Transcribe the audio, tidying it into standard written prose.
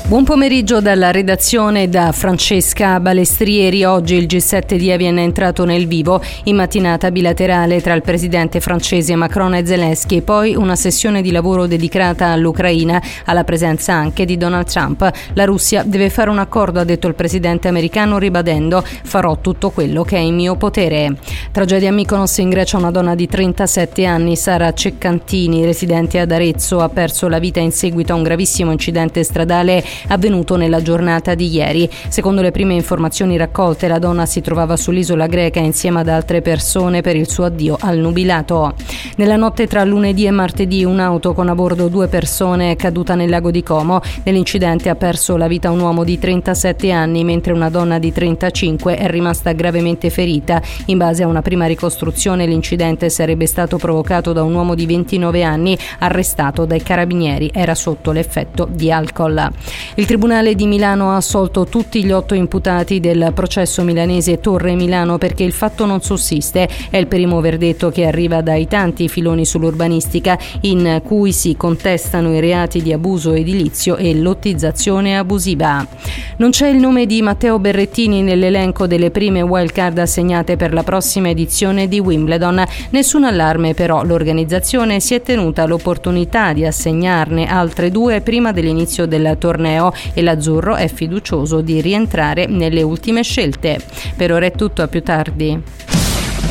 Buon pomeriggio dalla redazione da Francesca Balestrieri. Oggi il G7 di Evian è entrato nel vivo in mattinata bilaterale tra il presidente francese Macron e Zelensky, poi una sessione di lavoro dedicata all'Ucraina, alla presenza anche di Donald Trump. La Russia deve fare un accordo, ha detto il presidente americano, ribadendo: farò tutto quello che è in mio potere. Tragedia a Mykonos, in Grecia. Una donna di 37 anni, Sara Ceccantini, residente ad Arezzo, ha perso la vita in seguito a un gravissimo incidente stradale avvenuto nella giornata di ieri. Secondo le prime informazioni raccolte, la donna si trovava sull'isola greca insieme ad altre persone per il suo addio al nubilato. Nella notte tra lunedì e martedì un'auto con a bordo 2 persone è caduta nel lago di Como. Nell'incidente ha perso la vita un uomo di 37 anni, mentre una donna di 35 è rimasta gravemente ferita. In base a una prima ricostruzione, l'incidente sarebbe stato provocato da un uomo di 29 anni arrestato dai carabinieri. Era sotto l'effetto di alcol. Il Tribunale di Milano ha assolto tutti gli 8 imputati del processo milanese Torre Milano perché il fatto non sussiste. È il primo verdetto che arriva dai tanti filoni sull'urbanistica in cui si contestano i reati di abuso edilizio e lottizzazione abusiva. Non c'è il nome di Matteo Berrettini nell'elenco delle prime wildcard assegnate per la prossima edizione di Wimbledon. Nessun allarme però, l'organizzazione si è tenuta l'opportunità di assegnarne altre 2 prima dell'inizio del torneo e l'azzurro è fiducioso di rientrare nelle ultime scelte. Per ora è tutto, a più tardi.